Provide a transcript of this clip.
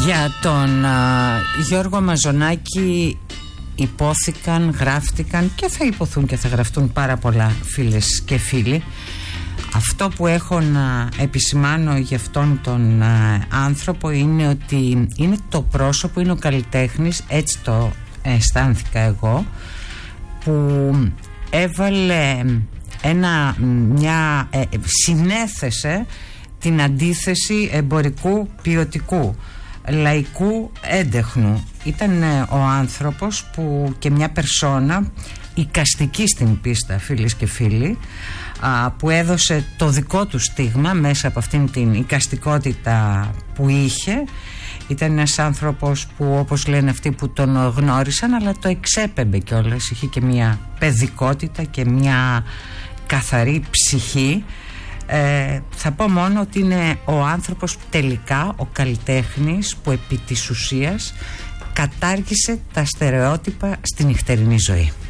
Για τον Γιώργο Μαζονάκη υπόθηκαν, γράφτηκαν και θα υποθούν και θα γραφτούν πάρα πολλά, φίλες και φίλοι. Αυτό που έχω να επισημάνω για αυτόν τον άνθρωπο είναι ότι είναι το πρόσωπο, είναι ο καλλιτέχνης, έτσι το αισθάνθηκα εγώ, που έβαλε συνέθεσε την αντίθεση εμπορικού ποιοτικού, λαϊκού έντεχνου. Ήταν ο άνθρωπος που, και μια περσόνα οικαστική στην πίστα, φίλες και φίλοι, που έδωσε το δικό του στίγμα μέσα από αυτήν την οικαστικότητα που είχε. Ήταν ένας άνθρωπος που, όπως λένε αυτοί που τον γνώρισαν, αλλά το εξέπεμπε κιόλας. Είχε και μια παιδικότητα και μια καθαρή ψυχή. Θα πω μόνο ότι είναι ο άνθρωπος τελικά, ο καλλιτέχνης, που επί της ουσίας κατάργησε τα στερεότυπα στη νυχτερινή ζωή.